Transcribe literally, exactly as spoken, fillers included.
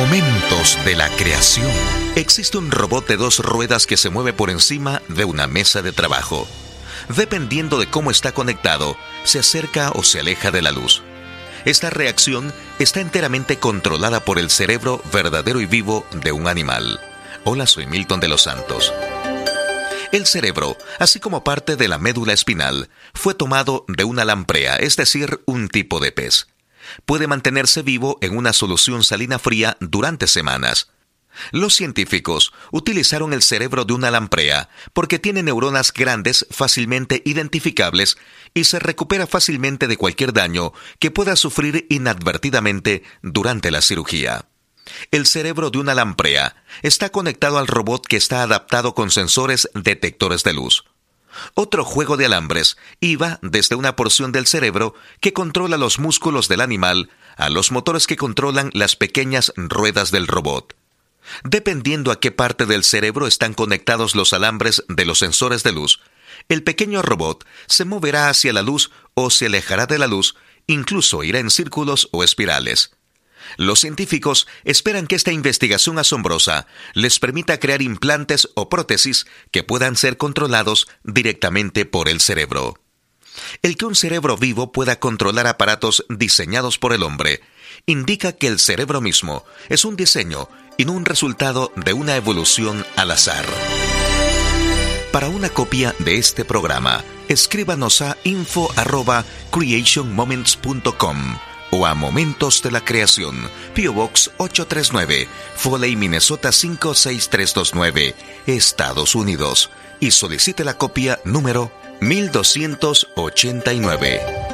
Momentos de la creación. Existe un robot de dos ruedas que se mueve por encima de una mesa de trabajo. Dependiendo de cómo está conectado, se acerca o se aleja de la luz. Esta reacción está enteramente controlada por el cerebro verdadero y vivo de un animal. Hola, soy Milton de los Santos. El cerebro, así como parte de la médula espinal, fue tomado de una lamprea, es decir, un tipo de pez. Puede mantenerse vivo en una solución salina fría durante semanas. Los científicos utilizaron el cerebro de una lamprea porque tiene neuronas grandes fácilmente identificables y se recupera fácilmente de cualquier daño que pueda sufrir inadvertidamente durante la cirugía. El cerebro de una lamprea está conectado al robot que está adaptado con sensores detectores de luz. Otro juego de alambres iba desde una porción del cerebro que controla los músculos del animal a los motores que controlan las pequeñas ruedas del robot. Dependiendo a qué parte del cerebro están conectados los alambres de los sensores de luz, el pequeño robot se moverá hacia la luz o se alejará de la luz, incluso irá en círculos o espirales. Los científicos esperan que esta investigación asombrosa les permita crear implantes o prótesis que puedan ser controlados directamente por el cerebro. El que un cerebro vivo pueda controlar aparatos diseñados por el hombre indica que el cerebro mismo es un diseño y no un resultado de una evolución al azar. Para una copia de este programa, escríbanos a info arroba creation moments punto com o a Momentos de la Creación, P O Box ocho tres nueve, Foley, Minnesota cinco seis tres dos nueve, Estados Unidos, y solicite la copia número mil doscientos ochenta y nueve.